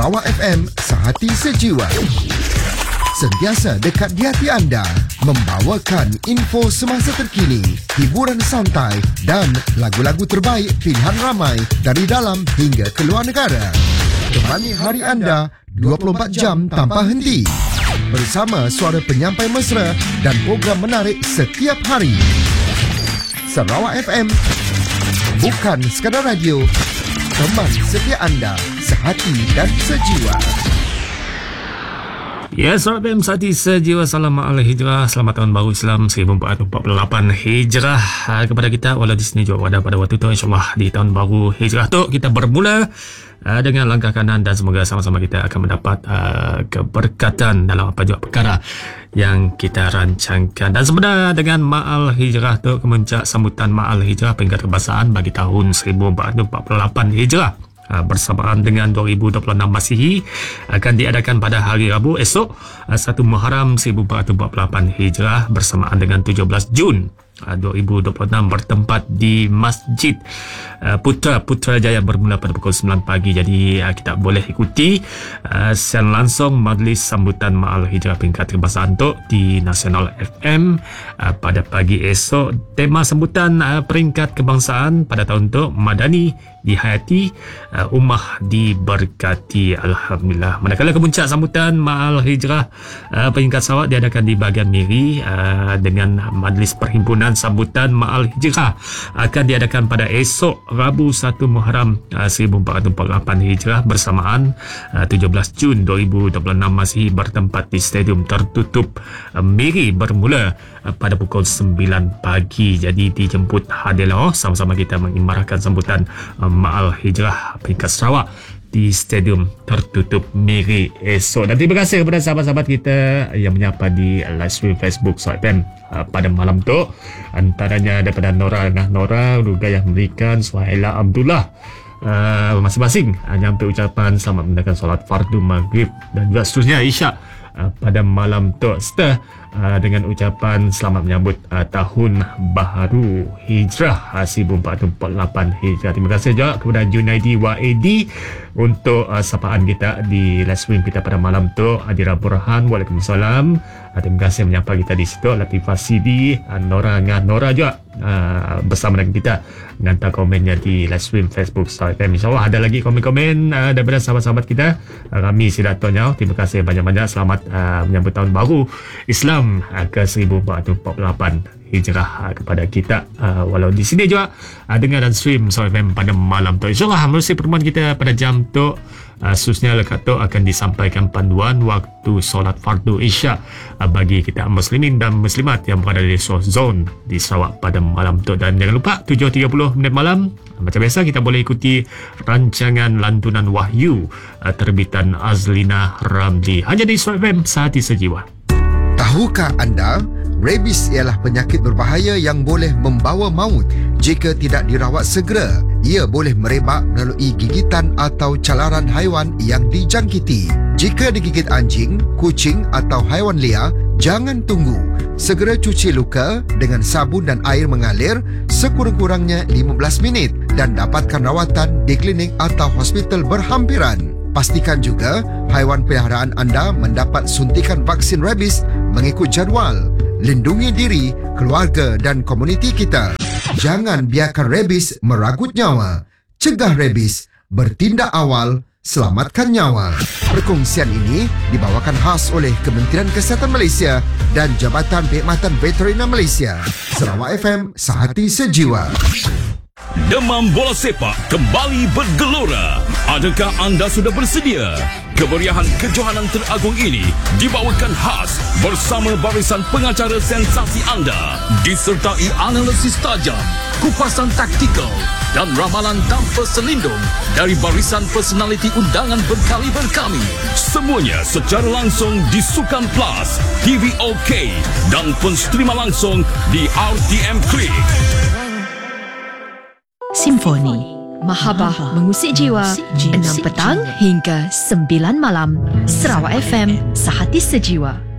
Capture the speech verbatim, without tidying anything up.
Sarawak F M, sehati sejiwa. Sentiasa dekat di hati anda, membawakan info semasa terkini, hiburan santai dan lagu-lagu terbaik pilihan ramai dari dalam hingga keluar negara. Temani hari anda dua puluh empat jam tanpa henti. Bersama suara penyampai mesra dan program menarik setiap hari. Sarawak F M, bukan sekadar radio, teman setia anda, sehati dan sejiwa. Ya, Sarawak F M, sehati sejiwa. Salam ma'al hijrah. Selamat tahun baru Islam seribu empat ratus empat puluh lapan hijrah uh, kepada kita. Walau di sini juga ada pada waktu tu, insyaAllah di tahun baru hijrah tu kita bermula uh, dengan langkah kanan, dan semoga sama-sama kita akan mendapat uh, keberkatan dalam apa juga perkara yang kita rancangkan. Dan sebenarnya dengan Ma'al Hijrah tu, kemuncak sambutan Ma'al Hijrah peringkat kebangsaan bagi tahun seribu empat ratus empat puluh lapan hijrah bersamaan dengan dua ribu dua puluh enam Masihi akan diadakan pada hari Rabu esok satu Muharram seribu empat ratus empat puluh lapan hijrah bersamaan dengan tujuh belas Jun dua ribu dua puluh enam, bertempat di Masjid Putra Putrajaya bermula pada pukul sembilan pagi. Jadi kita boleh ikuti uh, secara langsung majlis sambutan Ma'al Hijrah peringkat kebangsaan tu di Nasional F M uh, pada pagi esok. Tema sambutan uh, peringkat kebangsaan pada tahun tu, Madani dihayati, uh, ummah diberkati, alhamdulillah. Manakala kemuncak sambutan Ma'al Hijrah uh, peringkat Sarawak diadakan di bahagian Miri uh, dengan majlis perhimpunan sambutan Ma'al Hijrah akan diadakan pada esok Rabu satu Muharram uh, seribu empat ratus empat puluh lapan hijrah bersamaan uh, tujuh belas Jun dua ribu dua puluh enam Masihi, bertempat di Stadium Tertutup uh, Miri bermula uh, pada pukul sembilan pagi. Jadi dijemput hadirlah sama-sama kita mengimarahkan sambutan uh, Ma'al Hijrah peringkat Sarawak di Stadium Tertutup Miri esok. Dan terima kasih kepada sahabat-sahabat kita yang menyapa di live stream Facebook Sarawak F M uh, pada malam tu. Antaranya daripada Nora Ngah Nora, Rugayah Merikan, Suhaila Abdullah, uh, masing-masing uh, nyampe ucapan selamat menunaikan solat fardu maghrib dan juga seterusnya Isyak uh, pada malam tu, serta uh, dengan ucapan selamat menyambut uh, tahun baharu hijrah uh, seribu empat ratus empat puluh lapan hijrah. Terima kasih juga kepada Junaidi W A D untuk uh, sapaan kita di live stream kita pada malam tu. Adira Burhan, Waalaikumsalam. Uh, terima kasih menyapa kita di situ. Latifah Sidi, uh, Nora Ngah Nora juga uh, bersama dengan kita menghantar komennya di live stream Facebook Sarawak F M. InsyaAllah ada lagi komen-komen uh, daripada sahabat-sahabat kita. uh, Rami Sidatonya, terima kasih banyak-banyak. Selamat uh, menyambut tahun baru Islam uh, ke seribu empat ratus empat puluh lapan hijrah uh, kepada kita, uh, walau di sini juga uh, dengar dan stream Sarawak F M pada malam tu. InsyaAllah melalui pertemuan kita pada jam tu, uh, khususnya lekat tu akan disampaikan panduan waktu solat fardu Isyak uh, bagi kita muslimin dan muslimat yang berada di source zone di Sarawak pada malam tu. Dan jangan lupa tujuh tiga puluh minit malam macam biasa kita boleh ikuti rancangan lantunan Wahyu uh, terbitan Azlina Ramli hanya di Sarawak F M, sehati sejiwa. Tahukah anda, rabies ialah penyakit berbahaya yang boleh membawa maut jika tidak dirawat segera. Ia boleh merebak melalui gigitan atau calaran haiwan yang dijangkiti. Jika digigit anjing, kucing atau haiwan liar, jangan tunggu. Segera cuci luka dengan sabun dan air mengalir sekurang-kurangnya lima belas minit dan dapatkan rawatan di klinik atau hospital berhampiran. Pastikan juga haiwan peliharaan anda mendapat suntikan vaksin rabies mengikut jadual. Lindungi diri, keluarga dan komuniti kita. Jangan biarkan rabies meragut nyawa. Cegah rabies, bertindak awal, selamatkan nyawa. Perkongsian ini dibawakan khas oleh Kementerian Kesihatan Malaysia dan Jabatan Perkhidmatan Veteriner Malaysia. Sarawak F M, sehati sejiwa. Demam bola sepak kembali bergelora. Adakah anda sudah bersedia? Kemeriahan kejohanan teragung ini dibawakan khas bersama barisan pengacara sensasi anda, disertai analisis tajam, kupasan taktikal dan ramalan tanpa selindung dari barisan personaliti undangan berkaliber kami. Semuanya secara langsung di Sukan Plus, T V OK dan pun streama langsung di R T M Click. Simfoni Mahabah mengusik jiwa, enam petang hingga sembilan malam. Sarawak F M, sehati sejiwa.